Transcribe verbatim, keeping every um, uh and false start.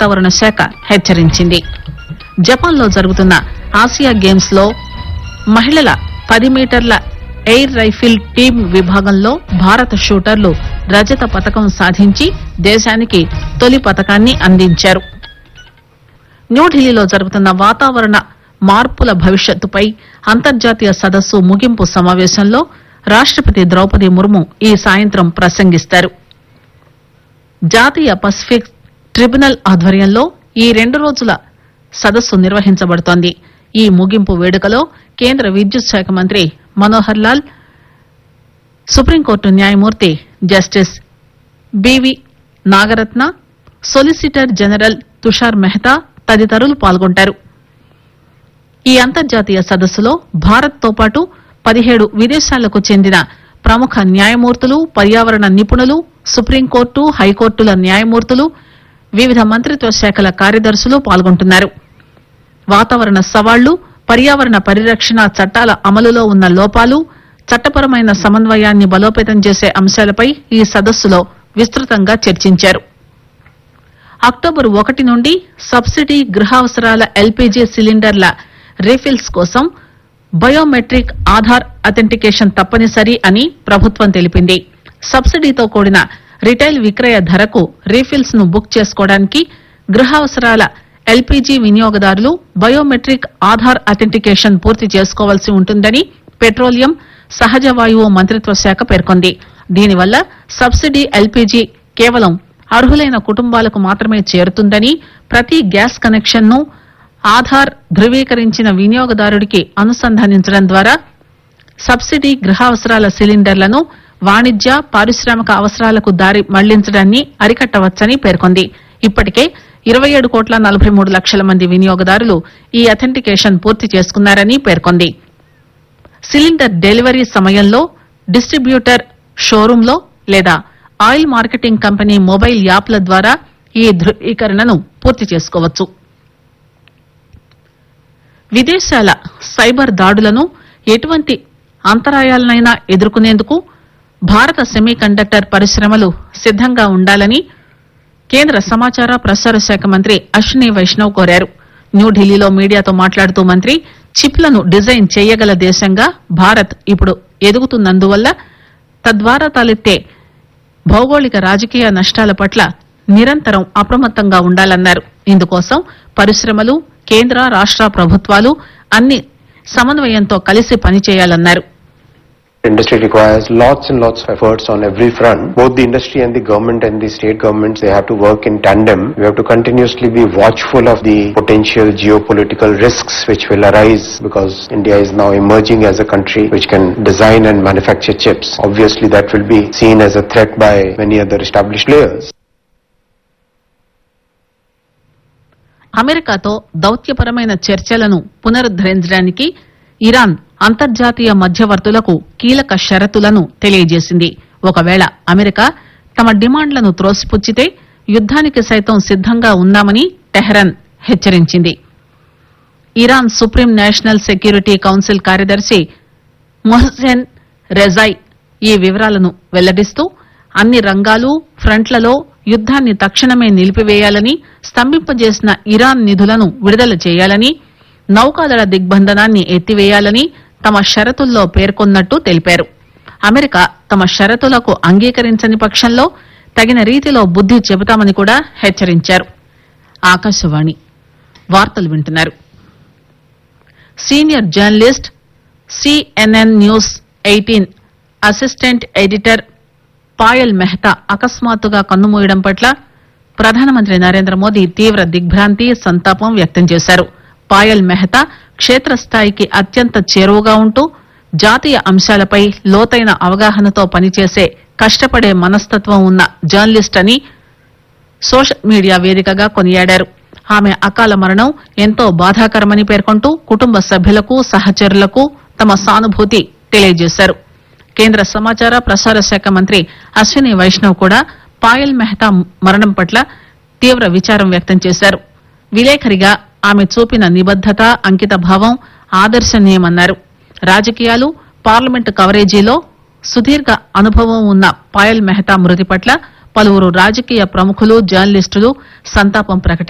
వాతావరణ శాఖ హెచ్చరించింది. జపాన్లో జరుగుతున్న ఆసియా గేమ్స్ లో మహిళల పది మీటర్ల ఎయిర్ రైఫిల్ టీం విభాగంలో భారత షూటర్లు రజత పతకం సాధించి దేశానికి తొలి పతకాన్ని అందించారు. న్యూఢిల్లీలో జరుగుతున్న వాతావరణ మార్పుల భవిష్యత్తుపై అంతర్జాతీయ సదస్సు ముగింపు సమావేశంలో రాష్టపతి ద్రౌపది ముర్ము ఈ సాయంత్రం ప్రసంగిస్తారు. జాతీయ పసిఫిక్ ట్రిబ్యునల్ ఆధ్వర్యంలో ఈ రెండు రోజుల సదస్సు నిర్వహించబడుతోంది. ఈ ముగింపు వేడుకలో కేంద్ర విద్యుత్ శాఖ మంత్రి మనోహర్ లాల్, సుప్రీంకోర్టు న్యాయమూర్తి justice BV Nagaratna, solicitor general Tushar Mehta తదితరులు పాల్గొంటారు. ఈ అంతర్జాతీయ సదస్సులో భారత్ తో పాటు పదిహేడు విదేశాలకు చెందిన ప్రముఖ న్యాయమూర్తులు, పర్యావరణ నిపుణులు, సుప్రీంకోర్టు, హైకోర్టుల న్యాయమూర్తులు, వివిధ మంత్రిత్వ శాఖల కార్యదర్శులు పాల్గొంటున్నారు. వాతావరణ సవాళ్లు, పర్యావరణ పరిరక్షణ చట్టాల అమలులో ఉన్న లోపాలు, చట్టపరమైన సమన్వయాన్ని బలోపేతం చేసే అంశాలపై ఈ సదస్సులో విస్తృతంగా చర్చించారు. అక్టోబర్ ఒకటి నుండి సబ్సిడీ గృహావసరాల ఎల్పీజీ సిలిండర్ల రీఫిల్స్ కోసం బయోమెట్రిక్ ఆధార్ అథెంటికేషన్ తప్పనిసరి అని ప్రభుత్వం తెలిపింది. సబ్సిడీతో కూడిన రిటైల్ విక్రయ ధరకు రీఫిల్స్ ను బుక్ చేసుకోవడానికి గృహావసరాల ఎల్పీజీ వినియోగదారులు బయోమెట్రిక్ ఆధార్ అథెంటికేషన్ పూర్తి చేసుకోవాల్సి ఉంటుందని పెట్రోలియం, సహజ వాయువు మంత్రిత్వ శాఖ పేర్కొంది. దీనివల్ల సబ్సిడీ ఎల్పీజీ కేవలం అర్హులైన కుటుంబాలకు మాత్రమే చేరుతుందని, ప్రతి గ్యాస్ కనెక్షన్ ను ఆధార్ ధృవీకరించిన వినియోగదారుడికి అనుసంధానించడం ద్వారా సబ్సిడీ గృహావసరాల సిలిండర్లను వాణిజ్య, పారిశ్రామిక అవసరాలకు దారి మళ్లించడాన్ని అరికట్టవచ్చని పేర్కొంది. ఇప్పటికే ఇరవై ఏడు కోట్ల నలభై మూడు లక్షల మంది వినియోగదారులు ఈ అథెంటికేషన్ పూర్తి చేసుకున్నారని పేర్కొంది. సిలిండర్ డెలివరీ సమయంలో డిస్టిబ్యూటర్ షోరూంలో లేదా ఆయిల్ మార్కెటింగ్ కంపెనీ మొబైల్ యాప్ల ద్వారా ఈ ధృవీకరణను పూర్తి చేసుకోవచ్చు. విదేశాల సైబర్ దాడులను ఎటువంటి అంతరాయాలనైనా ఎదుర్కొనేందుకు భారత సెమీ కండక్టర్ పరిశ్రమలు సిద్దంగా ఉండాలని కేంద్ర సమాచార ప్రసార శాఖ మంత్రి అశ్విని వైష్ణవ్ కోరారు. న్యూఢిల్లీలో మీడియాతో మాట్లాడుతూ మంత్రి, చిప్లను డిజైన్ చేయగల దేశంగా భారత్ ఇప్పుడు ఎదుగుతున్నందువల్ల తద్వారా తలెత్తే భౌగోళిక రాజకీయ నష్టాల పట్ల నిరంతరం అప్రమత్తంగా ఉండాలన్నారు. ఇందుకోసం పరిశ్రమలు, కేంద్ర రాష్ట ప్రభుత్వాలు అన్ని సమన్వయంతో కలిసి పనిచేయాలన్నారు. Industry requires lots and lots of efforts on every front. Both the industry and the government and the state governments, they have to work in tandem. We have to continuously be watchful of the potential geopolitical risks which will arise because India is now emerging as a country which can design and manufacture chips. Obviously that will be seen as a threat by many other established players. అమెరికాతో దౌత్యపరమైన చర్చలను పునరుద్దరించడానికి Iran అంతర్జాతీయ మధ్యవర్తులకు కీలక షరతులను తెలియజేసింది. ఒకవేళ America తమ డిమాండ్లను త్రోసిపుచ్చితే యుద్దానికి సైతం సిద్దంగా ఉన్నామని టెహ్రాన్ హెచ్చరించింది. Iran supreme national security council కార్యదర్శి మొహ్సెన్ రెజాయ్ ఈ వివరాలను వెల్లడిస్తూ అన్ని రంగాలు, ఫ్రంట్లలో యుద్దాన్ని తక్షణమే నిలిపివేయాలని, స్తంభింపజేసిన ఇరాన్ నిధులను విడుదల చేయాలని, నౌకాదళ దిగ్బంధనాన్ని ఎత్తివేయాలని తమ షరతుల్లో పేర్కొన్నట్టు తెలిపారు. అమెరికా తమ షరతులకు అంగీకరించని పక్షంలో తగిన రీతిలో బుద్ది చెబుతామని కూడా హెచ్చరించారు. ఆకాశవాణి వార్తలు వింటున్నారు. Senior journalist, CNN news eighteen assistant editor Payal Mehta అకస్మాత్తుగా కన్నుమూయడం పట్ల ప్రధానమంత్రి నరేంద్ర మోదీ తీవ్ర దిగ్భ్రాంతి, సంతాపం వ్యక్తం చేశారు. పాయల్ మెహతా క్షేత్రస్థాయికి అత్యంత చేరువగా ఉంటూ జాతీయ అంశాలపై లోతైన అవగాహనతో పనిచేసే కష్టపడే మనస్తత్వం ఉన్న జర్నలిస్ట్ అని సోషల్ మీడియా వేదికగా కొనియాడారు. ఆమె అకాల మరణం ఎంతో బాధాకరమని పేర్కొంటూ కుటుంబ సభ్యులకు, సహచరులకు తమ సానుభూతి తెలియజేశారు. కేంద్ర సమాచార ప్రసార శాఖ మంత్రి అశ్విని వైష్ణవ్ కూడా పాయల్ మెహతా మరణం పట్ల తీవ్ర విచారం వ్యక్తం చేశారు. విలేఖరిగా ఆమె చూపిన నిబద్దత, అంకితభావం ఆదర్శనీయమన్నారు. రాజకీయాలు, పార్లమెంటు కవరేజీలో సుదీర్ఘ అనుభవం ఉన్న పాయల్ మెహతా మృతి పట్ల పలువురు రాజకీయ ప్రముఖులు, జర్నలిస్టులు సంతాపం ప్రకటించారు.